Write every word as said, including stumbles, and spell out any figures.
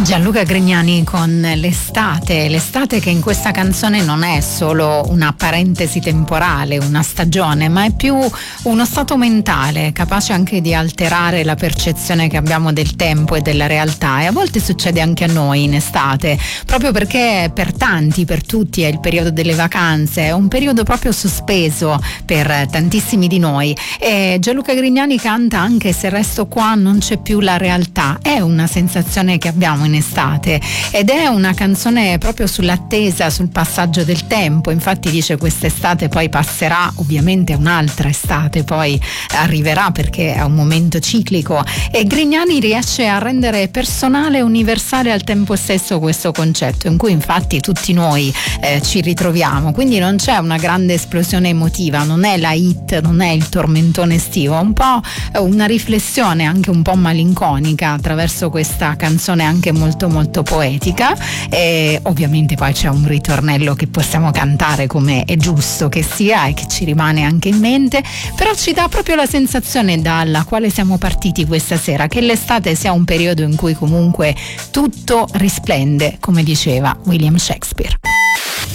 Gianluca Grignani con l'estate, l'estate che in questa canzone non è solo una parentesi temporale, una stagione, ma è più uno stato mentale, capace anche di alterare la percezione che abbiamo del tempo e della realtà, e a volte succede anche a noi in estate, proprio perché per tanti, per tutti è il periodo delle vacanze, è un periodo proprio sospeso per tantissimi di noi, e Gianluca Grignani canta anche "Se resto qua non c'è più la realtà", è una sensazione che abbiamo in estate ed è una canzone proprio sull'attesa, sul passaggio del tempo. Infatti dice: quest'estate poi passerà, ovviamente un'altra estate poi arriverà, perché è un momento ciclico, e Grignani riesce a rendere personale e universale al tempo stesso questo concetto, in cui infatti tutti noi eh, ci ritroviamo, quindi non c'è una grande esplosione emotiva, non è la hit, non è il tormentone estivo, è un po' una riflessione anche un po' malinconica attraverso questa canzone anche molto molto poetica, e ovviamente poi c'è un ritornello che possiamo cantare come è giusto che sia e che ci rimane anche in mente, però ci dà proprio la sensazione dalla quale siamo partiti questa sera, che l'estate sia un periodo in cui comunque tutto risplende, come diceva William Shakespeare.